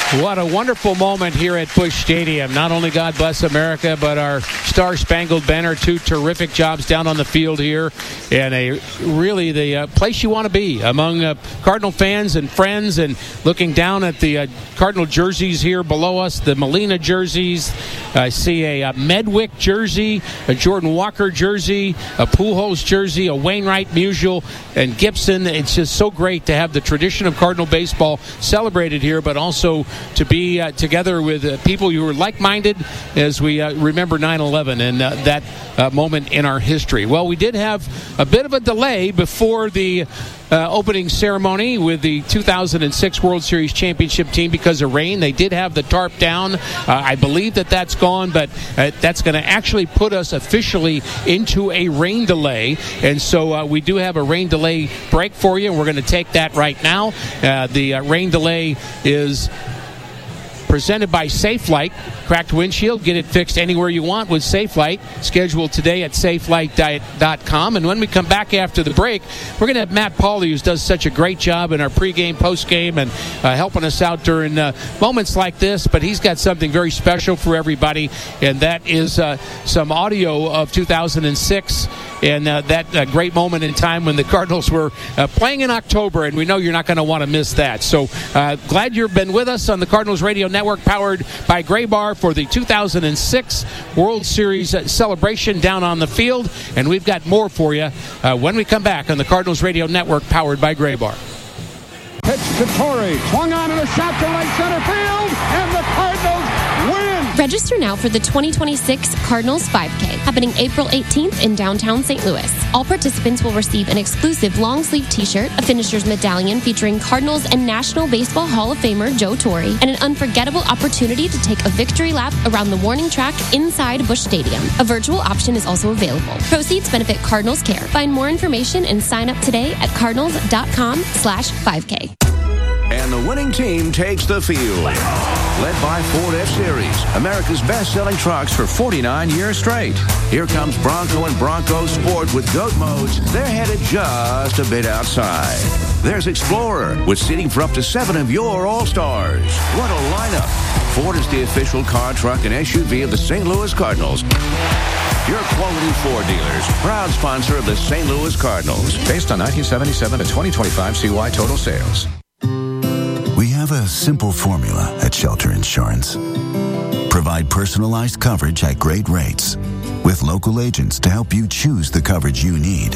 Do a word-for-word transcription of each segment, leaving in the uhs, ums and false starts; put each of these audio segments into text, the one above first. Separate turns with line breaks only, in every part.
What a wonderful moment here at Busch Stadium. Not only God Bless America, but our Star-Spangled Banner, two terrific jobs down on the field here, and a really the uh, place you want to be among uh, Cardinal fans and friends, and looking down at the uh, Cardinal jerseys here below us, the Molina jerseys. I see a, a Medwick jersey, a Jordan Walker jersey, a Pujols jersey, a Wainwright, Musial, and Gibson. It's just so great to have the tradition of Cardinal baseball celebrated here, but also to be uh, together with uh, people who are like-minded as we uh, remember nine eleven and uh, that uh, moment in our history. Well, we did have a bit of a delay before the Uh, opening ceremony with the two thousand six World Series championship team because of rain. They did have the tarp down. Uh, I believe that that's gone, but uh, that's going to actually put us officially into a rain delay. And so uh, we do have a rain delay break for you, and we're going to take that right now. Uh, the uh, rain delay is presented by Safelite. Cracked windshield, get it fixed anywhere you want with Safelite. Scheduled today at safelite dot com. And when we come back after the break, we're going to have Matt Pauley, who does such a great job in our pregame, postgame, and uh, helping us out during uh, moments like this. But he's got something very special for everybody, and that is uh, some audio of two thousand six and uh, that uh, great moment in time when the Cardinals were uh, playing in October, and we know you're not going to want to miss that. So uh, glad you've been with us on the Cardinals Radio Network, powered by Gray Bar, for the two thousand six World Series uh, celebration down on the field. And we've got more for you uh, when we come back on the Cardinals Radio Network, powered by Gray Bar.
Pitch to Torrey, swung on and a shot to right center field, and the Cardinals win!
Register now for the twenty twenty-six Cardinals five K, happening April eighteenth in downtown Saint Louis. All participants will receive an exclusive long-sleeve t-shirt, a finisher's medallion featuring Cardinals and National Baseball Hall of Famer Joe Torre, and an unforgettable opportunity to take a victory lap around the warning track inside Busch Stadium. A virtual option is also available. Proceeds benefit Cardinals Care. Find more information and sign up today at cardinals dot com slash five K.
And the winning team takes the field. Led by Ford F-Series, America's best-selling trucks for forty-nine years straight. Here comes Bronco and Bronco Sport with GOAT modes. They're headed just a bit outside. There's Explorer with seating for up to seven of your All-Stars. What a lineup. Ford is the official car, truck, and S U V of the Saint Louis Cardinals. Your quality Ford dealers, proud sponsor of the Saint Louis Cardinals.
Based on nineteen seventy-seven to twenty twenty-five C Y total sales.
We have a simple formula at Shelter Insurance. Provide personalized coverage at great rates with local agents to help you choose the coverage you need.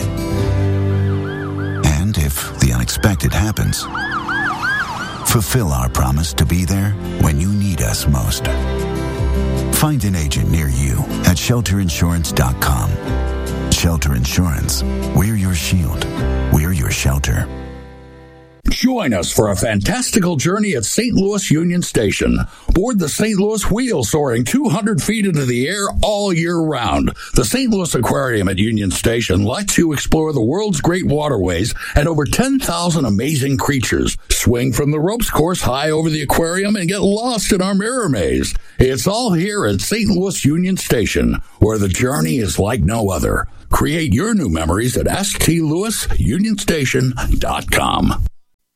And if the unexpected happens, fulfill our promise to be there when you need us most. Find an agent near you at shelter insurance dot com. Shelter Insurance. We're your shield. We're your shelter.
Join us for a fantastical journey at Saint Louis Union Station. Board the Saint Louis Wheel, soaring two hundred feet into the air all year round. The Saint Louis Aquarium at Union Station lets you explore the world's great waterways and over ten thousand amazing creatures. Swing from the ropes course high over the aquarium and get lost in our mirror maze. It's all here at Saint Louis Union Station, where the journey is like no other. Create your new memories at s t louis union station dot com.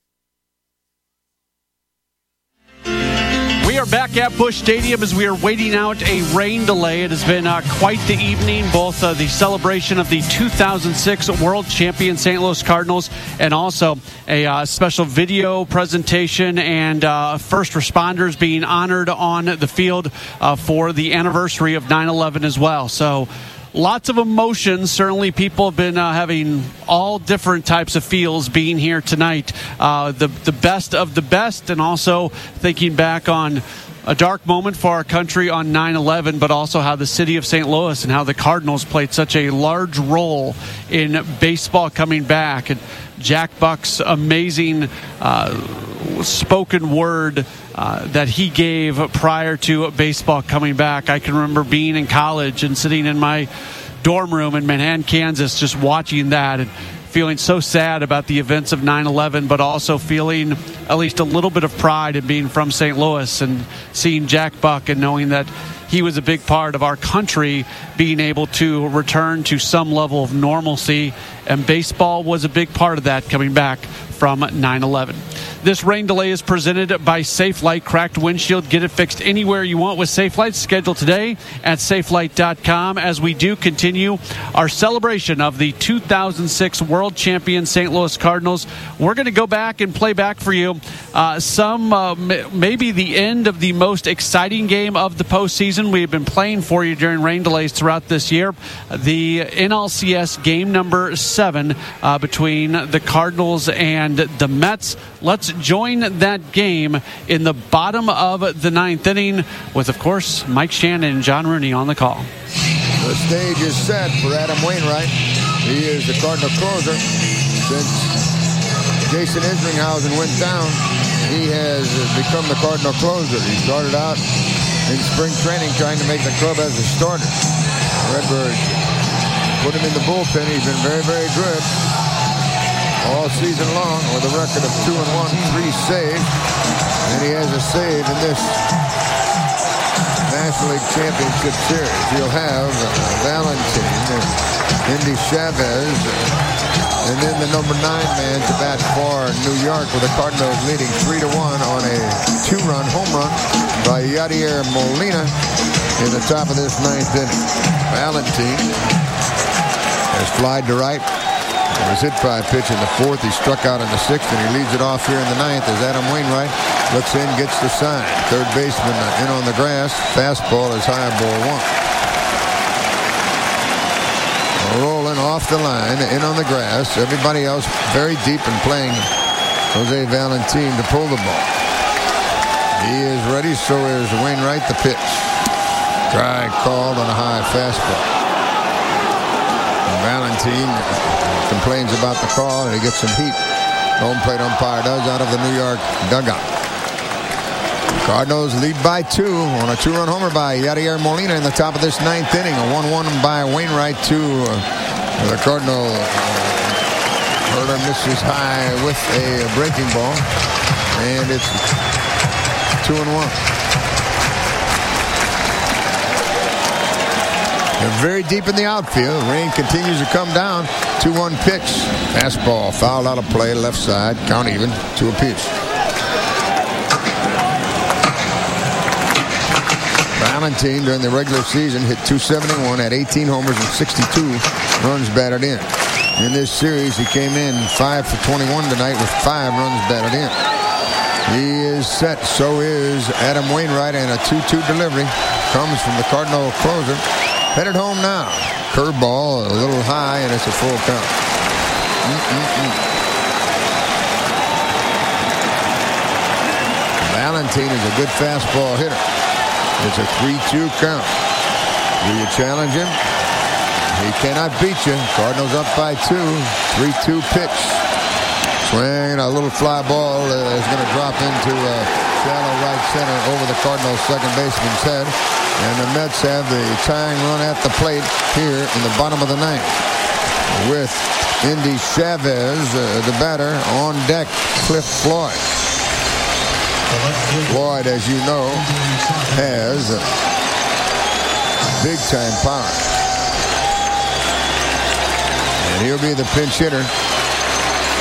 We are back at Busch Stadium as we are waiting out a rain delay. It has been uh, quite the evening, both uh, the celebration of the two thousand six World Champion Saint Louis Cardinals and also a uh, special video presentation and uh, first responders being honored on the field uh, for the anniversary of nine eleven as well. So lots of emotions. Certainly people have been uh, having all different types of feels being here tonight. Uh, the, the best of the best, and also thinking back on a dark moment for our country on nine eleven, but also how the city of Saint Louis and how the Cardinals played such a large role in baseball coming back. And Jack Buck's amazing uh, spoken word uh, that he gave prior to baseball coming back. I can remember being in college and sitting in my dorm room in Manhattan, Kansas, just watching that and feeling so sad about the events of nine eleven, but also feeling at least a little bit of pride in being from Saint Louis and seeing Jack Buck and knowing that he was a big part of our country being able to return to some level of normalcy, and baseball was a big part of that coming back from nine eleven. This rain delay is presented by Safelite. Cracked windshield, get it fixed anywhere you want with Safelite. Schedule today at safelite dot com as we do continue our celebration of the two thousand six World Champion Saint Louis Cardinals. We're going to go back and play back for you uh, some, uh, m- maybe the end of the most exciting game of the postseason. We've been playing for you during rain delays throughout this year. The N L C S game number seven uh, between the Cardinals and the Mets. Let's join that game in the bottom of the ninth inning with, of course, Mike Shannon and John Rooney on the call.
The stage is set for Adam Wainwright. He is the Cardinal closer. Since Jason Isringhausen went down, he has become the Cardinal closer. He started out in spring training trying to make the club as a starter. Redbird put him in the bullpen. He's been very, very good all season long with a record of two and one, three saves, and he has a save in this National League Championship Series. You'll have Valentin, Indy Chavez, and then the number nine man to bat for New York, with the Cardinals leading three to one on a two-run home run by Yadier Molina in the top of this ninth inning. Valentin has flied to right. It was hit by a pitch in the fourth. He struck out in the sixth, and he leads it off here in the ninth as Adam Wainwright looks in, gets the sign. Third baseman in on the grass. Fastball is high, ball one. Rolling off the line, in on the grass. Everybody else very deep and playing Jose Valentin to pull the ball. He is ready, so is Wainwright. The pitch. Try called on a high fastball. Valentin complains about the call, and he gets some heat. Home plate umpire does out of the New York dugout. Cardinals lead by two on a two-run homer by Yadier Molina in the top of this ninth inning. A one one by Wainwright to uh, the Cardinal. Hurler misses high with a breaking ball, and it's two and one. They're very deep in the outfield. Rain continues to come down. two one pitch. Fastball fouled out of play, left side. Count even. Two apiece. Valentin during the regular season hit two seventy-one, had eighteen homers and sixty-two runs batted in. In this series, he came in five for twenty-one tonight with five runs batted in. He is set. So is Adam Wainwright, and a two two delivery comes from the Cardinal closer. Headed home now. Curveball a little high, and it's a full count. Mm-mm-mm. Valentin is a good fastball hitter. It's a three two count. Do you challenge him? He cannot beat you. Cardinals up by two. three two pitch. Swing. A little fly ball uh, is going to drop into uh, shallow right center over the Cardinals' second baseman's head. And the Mets have the tying run at the plate here in the bottom of the ninth, with Indy Chavez, uh, the batter, on deck. Cliff Floyd. Floyd, as you know, has uh, big-time power. And he'll be the pinch hitter